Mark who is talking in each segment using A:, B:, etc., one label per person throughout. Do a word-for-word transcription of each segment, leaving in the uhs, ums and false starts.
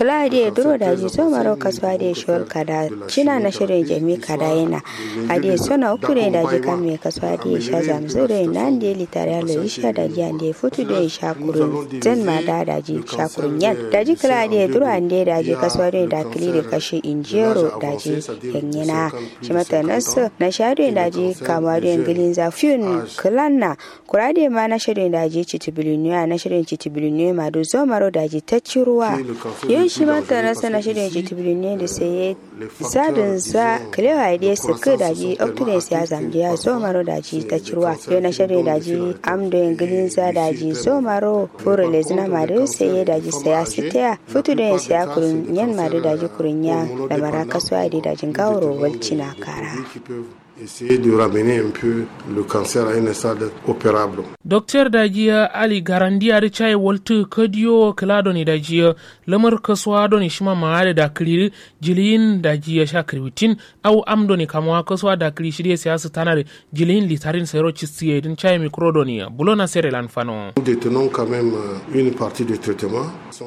A: kula da duro daji so maro kaswa da shol kada cina na shirin jami kada yana ade sona ukure daji kan me kaswa da sha zamzure nan da litare lo isha da jan da futu da sha kurun zan ma da daji sha kurun yan daji kula da duro ande daji kaswa da da kili da kashi injero daji yanyana shi mata nasu na shado daji kama da ngilin zafiyun kulanna kurade ma na shirin daji citibilinuya na shirin citibilinuya ma do zo maro daji ta ciruwa yau shi mata na sana shirin citibilinuya da sai sadin za kalewa da su ka daji octudens ya zamje ya zo maro daji ta ciruwa yau na shirin daji amdo ngilin za daji zo maro furo lezina ma do sai daji saya sitaya futu da ya kurun yan ma do daji kurun ya da marakaswa da dajin gawro walcina kara
B: essayer de ramener un peu le cancer à un stade opérable.
C: Docteur Dajiya Ali Garandi ari chai woltu kodiyo klado ni Dajiya lamar kaswa do ni shima maade da kliri jilin Dajiya shakriwitin au amdo ni kamwa kaswa da kli shirye siyasa tanare jilin litarin sero chistiye din chai microdo ni bulona serelan fano.
B: Nous détenons quand même une partie du traitement.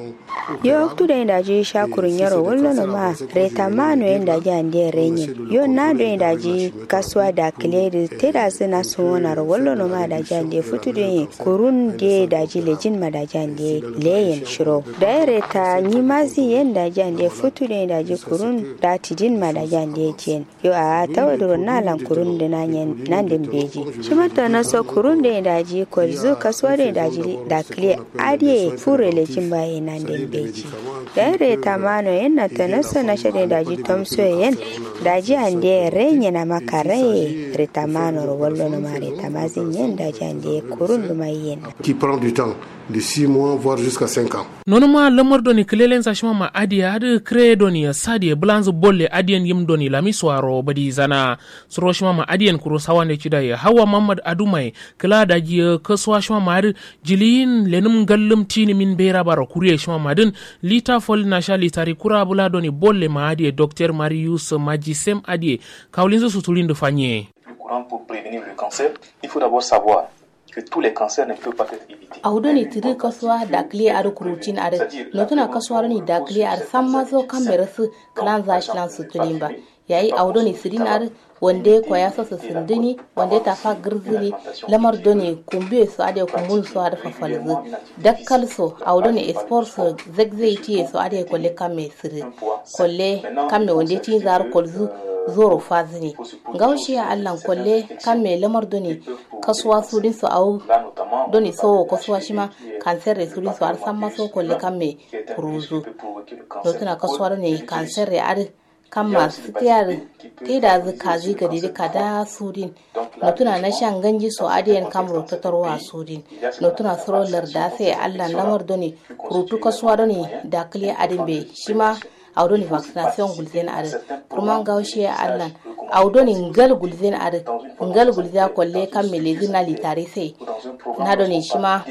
A: Yo tu da Daji shakurin yaro wallo no ma reta mano en Daji ande renye yo na do Daji kaswa da kleri teda sina suwonar wallo no ma da jande futu de kurun de da jilejin ma da jande leyen shiro daireta ni mazi yen da jande futu de da ji kurun da tidin ma da jande jen yo a tawadro nalan kurun de nanyen nan din beji shi mata na so kurun de da ji kolzu kaswa de da ji da kle adie fure lejin baye nan din beji daireta mano yen na tanasa na shade da ji tomso yen da ji ande renye na makare retamano rollo no mare tamazin yenda jande kurun lumayen
B: qui prend du temps de six mois voire jusqu'à cinq ans.
C: Nono ma lamar doni kelelen sa shima ma adi adi kre doni sadi blanzo bolle adien yim doni la miswaro badi zana suro shima ma adien kuro sawande chida ya hawa Muhammad Adumai kala daji kaswa shima ma adi jilin lenum gallum tini min bera baro kuriye shima ma din lita fol na sha litari kura bula doni bolle ma adi Docteur Marius Majisem adi kaulinzo sutulindo fanye.
D: Pour prévenir le cancer, il faut d'abord savoir que tous les cancers ne peuvent pas être évités.
E: Audoni tiri kaswa dakli ar kurutin ar notuna kaswa ni dakli ar sammazo kameras klan zashlan sutulimba yayi audoni sirin ar wande koya so sindini wande ta fa girzili lamar doni kumbe so ade kumbun so ar fafalzu dakkal so audoni sports zegzeiti so ade kolle kamme sir kolle kamme wande tin zar kolzu zoro fazini gaushi ya allan kolle kan me lamar doni kasuwa sudin su au doni so kasuwa shima cancer re sudin su ar samma so kolle kan me ruzu dotuna kasuwa ne cancer re ar kan masu tiyar teda zakazi ga dide kada sudin notuna na shan ganji so adiyan kamro tatarwa sudin notuna sorolar da sai allan lamar doni rutu kasuwa doni dakli adimbe shima audoni vaccination gulzen ar kurman gaushi allan audoni ngal gulzen ar ngal gulza kolle kammele zina litari sai na doni shima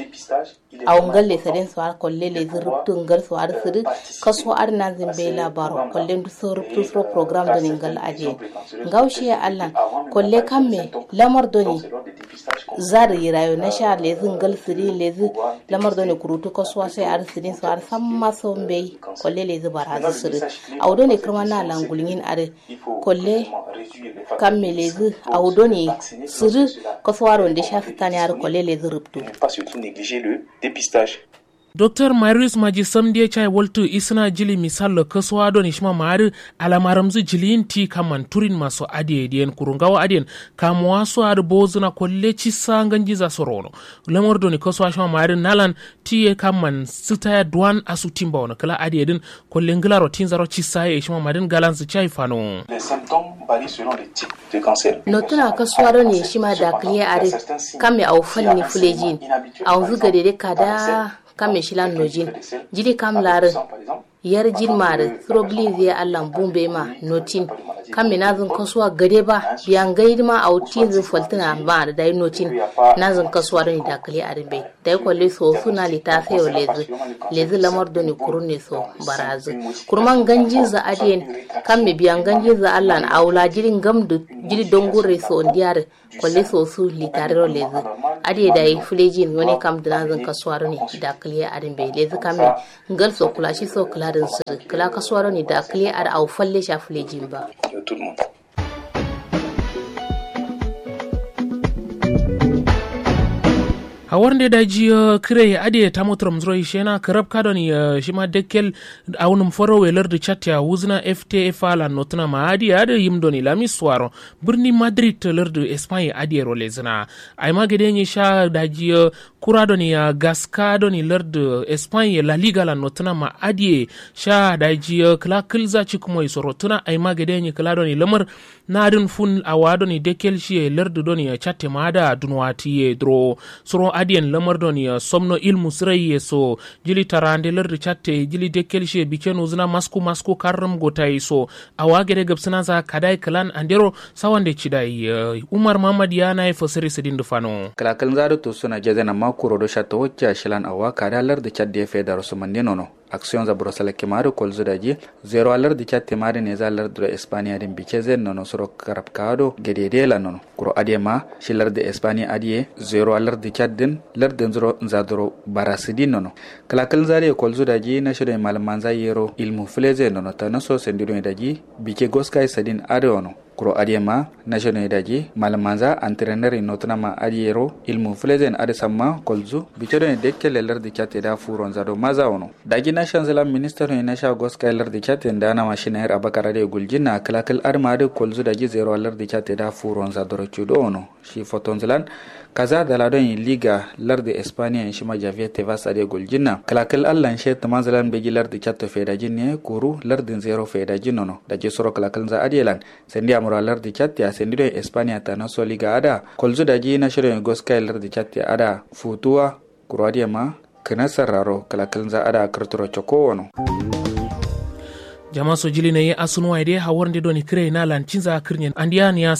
E: aw ngal le saren so ar kolle le zurubtu ngal so ar sir kaso ar na zimbe labaro kolle ndu so rubtu so program doni ngal aje gaushi allan kolle kamme lamar doni zari rayo na sha le ngal siri le lamar doni kurutu kaso sai ar sirin so ar samma so mbe kolle le zubara sir audo ne kuma na langulin are kolle kammelezi audo ne sir koswaro nde shafi tani are kolle le zurubtu
C: Docteur Marius Majisam die chai woltu isna jili misal kaswa do nishma mar alamaramzu jilin ti kaman turin maso adie dien kurungawa adien kamwa so ad bozuna kolle chisa nganjiza sorono lamor do ni kaswa shma mar nalan ti kaman sita douane asutimba on kala adie din kolle nglaro tinzaro chisa e shma marin galanzu chai fano.
D: Les symptômes varient selon le type de cancer.
E: Notuna kaswa do ni shima da kliye are kame au fanni fulejin au zuga de kada kame shilan nojin jidi kam lar yar jin mare problem zai allan bumbe ma notin kan me nazin kasuwa gade ba biyan gaidi ma a wutin zin faltina ba da dai nocin nazin kasuwa don da kale a rimbe dai kwalle so suna litafe o lezi lezi lamar don kurun ne so barazu kurman ganjin za adiyen kan me biyan ganjin za Allah na aula jirin gamdu jiri dongure so ndiyar kwalle so su litare o lezi adiye dai fulejin wani kam da nazin kasuwa don da kale a rimbe lezi kan me ngal so kula shi so kula din sir kula kasuwa don da kale a au falle sha fulejin ba
C: hawar da daji kire ade ta motrom zro shena karab kadoni shima dekel aunum foro welar da chat ya wuzna F T F ala notna ma adi ade yimdoni la miswaro burni Madrid lar da Espagne ade rolezna ay magede ni sha daji kuradoni ya gaskadoni lar da Espagne la liga la notna ma adi sha daji kla kilza chikumo isorotuna ay magede ni kladoni lamar nadun fun awadoni dekel shi lar da doni chat ma da dunwati dro soro adiyan lamar don ya somno ilmu sirai so jili tarande lar chatte jili dekel she bikeno zuna masku masku karram gotai so awagere gabsana za kadai kalan andero sawande chidai uh, Umar Muhammad yana e fosiri sidin dufano
F: kala kan zaro to suna jazana makuro do shato wacce shilan awa kada lar da chadde fe da rusumande nono action za brosala kemaru kolzu daji zero alar di chatte mari ne za lar da Espanya din bike zen nono soro karab kado gedede la nono kuro adema shilar da Espanya adie zero alar di chaddin lar da zero zadro barasidi nono kala kal zare kolzu daji na shire malaman za yero ilmu fleze nono ta naso sendiro daji bike goskai sadin adono kuro adema national daji malamanza entraîneur notna ma adiero ilmu flezen ade samma kolzu bichero ne dekkele lar de chatte da furon zado maza wono daji national minister ne nasha goska lar de chatte ndana machine her abakara de guljina kalakal arma de kolzu daji zero lar de chatte da furon zado rochudo wono shi fotonzlan kaza da ladon liga lar de Espanya shi ma javier tevas ade guljina kalakal allan she tamanzalan begi lar de chatte fedaji ne kuru lar de zero fedaji nono daji soro kalakal za adelan sendi muralar di chatti a sendido Espanya ta na so liga ada kolzu daji na shirin goskailar di chatti ada futuwa kuradiya ma kana sararo kalakalin za ada karturo choko wono
C: jama so jili na ye asunu waide hawar de doni kire na lancin za kirnyen andiya ya